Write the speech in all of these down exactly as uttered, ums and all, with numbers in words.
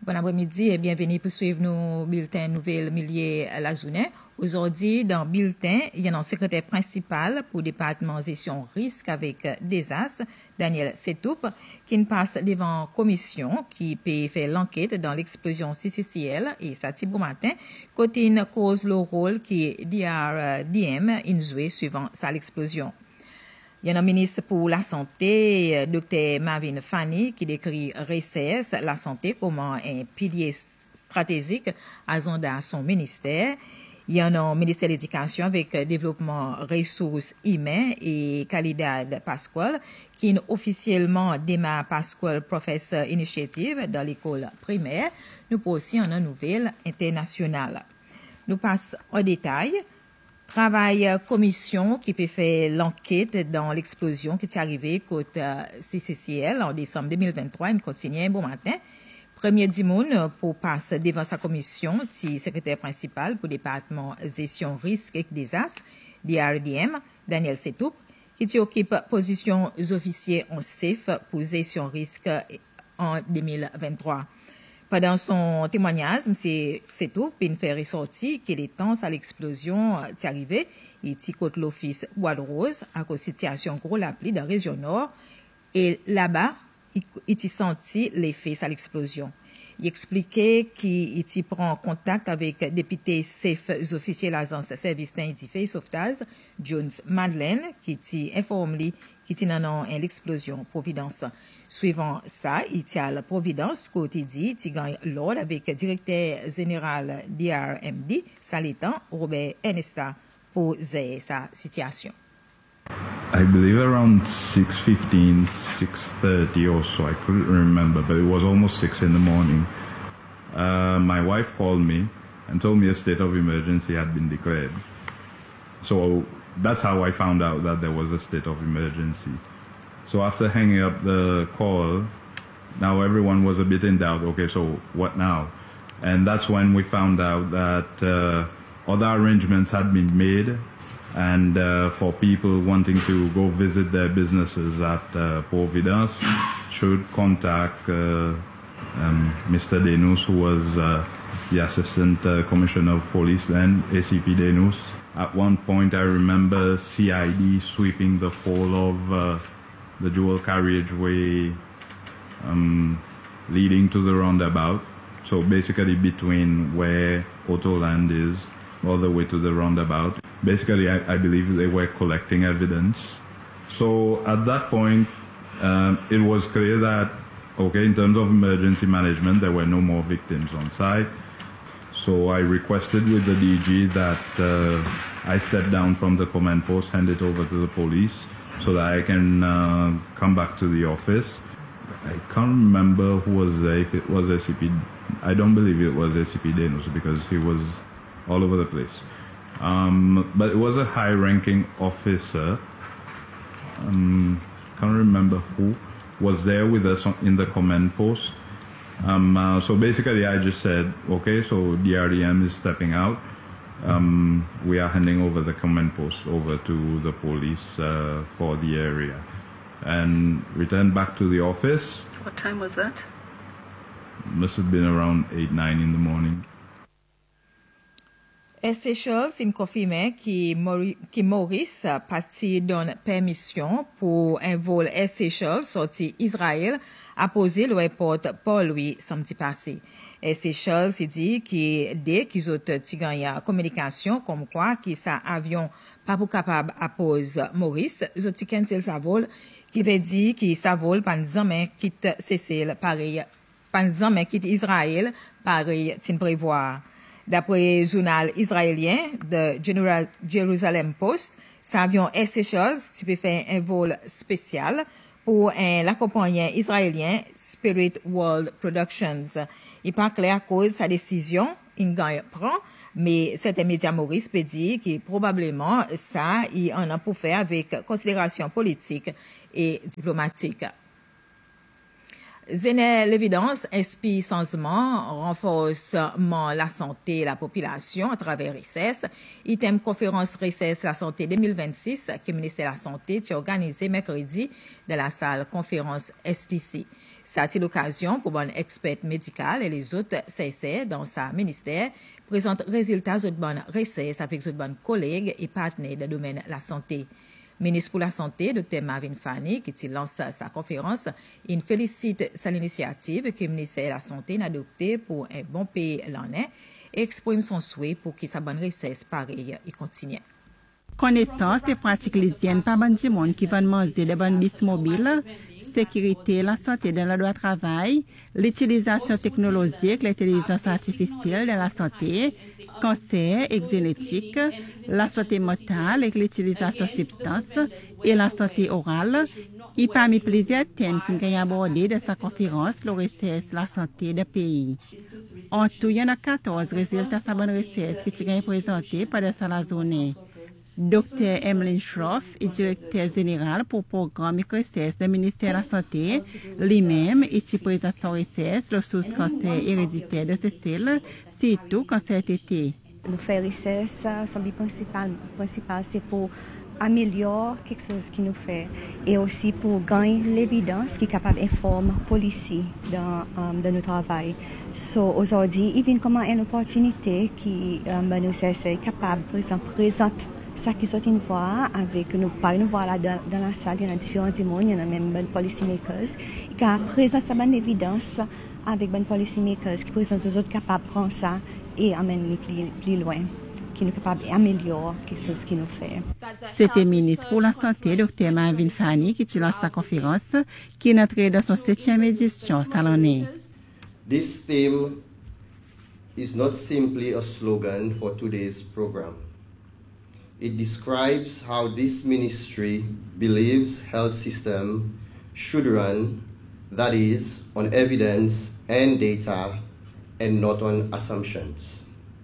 Bon après-midi et bienvenue pour suivre nos bulletins nouvelles milliers à la journée. Aujourd'hui, dans le bulletin, il y a un secrétaire principal pour le département gestion risque avec désastre, Daniel Setoup, qui passe devant une commission qui peut faire l'enquête dans l'explosion C C C L et Sati bon matin, côté une cause le rôle qui D R D M in joué suivant sa l'explosion. Il y a un ministre pour la Santé, Docteur Marvin Fanny, qui décrit R C S, la santé, comme un pilier stratégique à son ministère. Il y a un ministère de l'Éducation avec développement ressources humaines et Calidad Pascual, qui est officiellement démarre Pascual Professor Initiative dans l'école primaire. Nous avons aussi une nouvelle internationale. Nous passons au détail. Travail commission qui peut faire l'enquête dans l'explosion qui est arrivée côté C C C L en décembre deux mille vingt-trois, une continue bon matin. Premier dimoun pour passer devant sa commission, ti secrétaire principal pour le département gestion risque et désastre, D R D M, Daniel Setoup, qui occupe position officier en C I F pour gestion risque en deux mille vingt-trois. Pendant son témoignage, M. Setoup il fait ressortir qu'il est temps à l'explosion qui est arrivée, il t'y côte l'office Bois de Rose à cause de situation gros la pluie dans la région nord, et là-bas, il t'y senti l'effet à l'explosion. Il expliquait qu'il t'y prend contact avec député chef officier de l'agence service d'identité et sauvetage, Jones Madeleine, qui t'y informe lui qui t'y dans l'explosion Providence. Suivant ça, il tient la Providence, côté dit, il gagne l'ordre avec directeur général D R M D, Salitan, Robert Ernesta, pour gérer sa situation. I believe around six fifteen, six thirty or so, I couldn't remember, but it was almost six in the morning. Uh, my wife called me and told me a state of emergency had been declared. So that's how I found out that there was a state of emergency. So after hanging up the call, now everyone was a bit in doubt, okay, so what now? And that's when we found out that uh, other arrangements had been made. And uh, for people wanting to go visit their businesses at uh, Providence, should contact uh, um, Mister Denus, who was uh, the Assistant uh, Commissioner of Police then, A C P Denus. At one point, I remember C I D sweeping the whole of uh, the dual carriageway um, leading to the roundabout. So basically between where Autoland is all the way to the roundabout. Basically, I, I believe they were collecting evidence. So at that point, um, it was clear that, okay, in terms of emergency management, there were no more victims on site. So I requested with the D G that uh, I step down from the command post, hand it over to the police, so that I can uh, come back to the office. I can't remember who was there, if it was A C P. I don't believe it was A C P Denus because he was all over the place. Um, but it was a high-ranking officer, um, can't remember who, was there with us in the command post. Um, uh, so basically I just said, okay, so D R D M is stepping out. Um, we are handing over the command post over to the police uh, for the area. And returned back to the office. What time was that? Must have been around eight, nine in the morning. Seychelles in confirmé que Maurice parti donne permission pour un vol Air Seychelles sorti Israël à poser l'aéroport Paul-Louis samedi passé. Air Seychelles dit que dès qu'ils ont gagné communication comme quoi que ça avion pas pour capable à pose Maurice, ils ont cancel sa vol qui veut dire que ça vol pendant mais quitte Seychelles pareil pendant mais quitte Israël pareil tin prévoir. D'après le journal israélien de Jerusalem Post, cet avion Air Seychelles tu peux faire un vol spécial pour un l'accompagnant israélien Spirit World Productions. Il pas clair à cause de sa décision, il gagne prend, mais certains médias Maurice peut dire que probablement ça, il en a pour faire avec considération politique et diplomatique. Zéné l'évidence inspire changement, renforcement la santé et la population à travers R C S. Item conférence R C S la santé deux mille vingt-six que le ministère de la Santé a organisé mercredi dans la salle conférence S T C. Ça a été l'occasion pour bonne expert médicale et les autres C C dans sa ministère présente résultats de bonnes recherches avec de bonnes collègues et partenaires dans le domaine de la santé. Ministre pour la Santé, Docteur Marvin Fanny, qui lance sa conférence, il félicite sa initiative que le ministère de la Santé a adoptée pour un bon pays l'année et exprime son souhait pour que sa bonne recherche pareille et continue. Connaissance et pratique l'hygiène par bon du monde qui vont manger des bonnes bis mobiles, sécurité, la santé dans le droit de travail, l'utilisation technologique, l'intelligence artificielle dans la santé, cancer et génétique, la santé mentale avec l'utilisation de substances et la santé orale. Et parmi plusieurs thèmes qui ont abordé de sa conférence, le recherche la santé des pays. En tout, il y en a quatorze résultats de sa bonne recherche qui ont été présentés par la journée. Docteur Emmeline Schroff est directeur général pour le programme et recherche du ministère de la Santé. Lui-même est présent son recherche le sous-cancer héréditaire de Cécile, surtout cancer tété. Nous faisons recherche, son but principal, principal c'est pour améliorer quelque chose qui nous fait et aussi pour gagner l'évidence qui est capable d'informer les policiers dans, um, dans notre travail. So, aujourd'hui, il y a comme une opportunité qui um, nous est capable, par exemple, présenter ça qui sont une voix avec nous, pas une voix là dans, dans la salle, il y en a différents mondes, il y en a même des policy makers, qui a présent sa bonne évidence avec des policy makers qui présentent aux autres capables de prendre ça et amener plus, plus loin, qui nous capables d'améliorer quelque chose qui nous fait. C'était le ministre pour la Santé, Docteur Marvin Fanny, qui lance sa conférence, qui est entrée dans son septième édition cette année. This theme is not simply a slogan for today's program. It describes how this ministry believes health system should run, that is, on evidence and data and not on assumptions.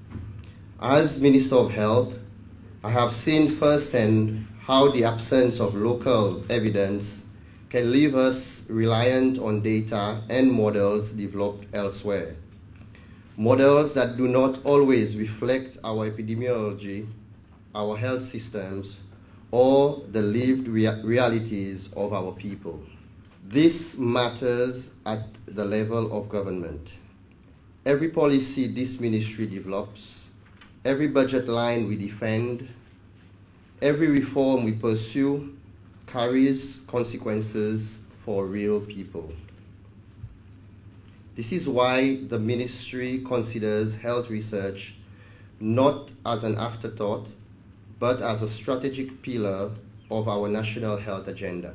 As Minister of Health, I have seen firsthand how the absence of local evidence can leave us reliant on data and models developed elsewhere. Models that do not always reflect our epidemiology, our health systems, or the lived rea realities of our people. This matters at the level of government. Every policy this ministry develops, every budget line we defend, every reform we pursue carries consequences for real people. This is why the ministry considers health research not as an afterthought, but as a strategic pillar of our national health agenda.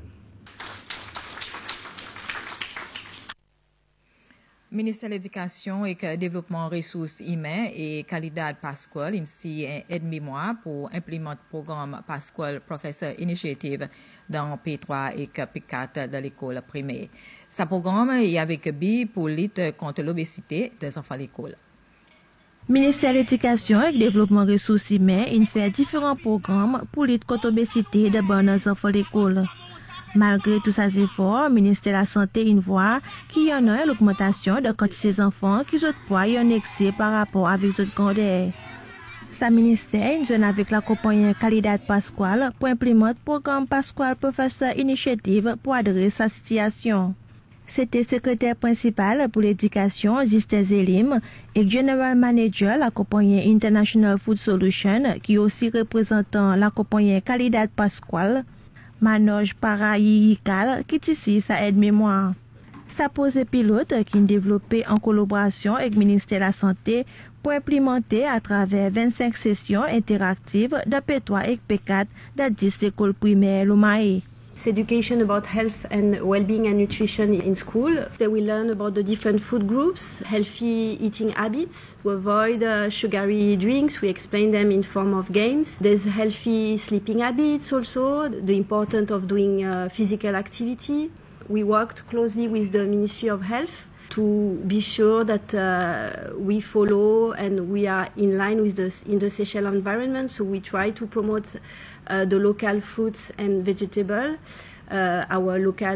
Ministère de l'Éducation et du Développement ressources humaines et Caridad Pascual ainsi un aide-mémoire pour implémenter le programme Pascual Professor Initiative dans P trois et P quatre de l'école primaire. Ce programme est avec but pour lutter contre l'obésité des enfants à l'école. Ministère de l'Éducation et du Développement ressources humaines il fait différents programmes pour lutter contre l'obésité des bons enfants à l'école. Malgré tous ces efforts, le ministère de la Santé une voit qu'il y en a l'augmentation de quantité des enfants qui ont poids et un excès par rapport avec les autres grandeurs. Sa ministère une jeune avec la compagnie Caridad Pascual pour implémenter le programme Pascual Professor Initiative pour adresser sa situation. C'était secrétaire principal pour l'éducation, Zister Zelim, et General Manager la compagnie International Food Solution, qui est aussi représentant la compagnie Caridad Pascual, Manoj Parayikal, qui est ici sa aide-mémoire. Sa pose pilote qui est développée en collaboration avec le ministère de la Santé pour implémenter à travers vingt-cinq sessions interactives de P trois et P quatre de dix écoles primaires Lomae. It's education about health and well-being and nutrition in school. They will learn about the different food groups, healthy eating habits, to avoid uh, sugary drinks. We explain them in form of games. There's healthy sleeping habits also, the importance of doing uh, physical activity. We worked closely with the Ministry of Health to be sure that uh, we follow and we are in line with the in the Seychelles environment. So we try to promote uh, the local fruits and vegetables, uh, our local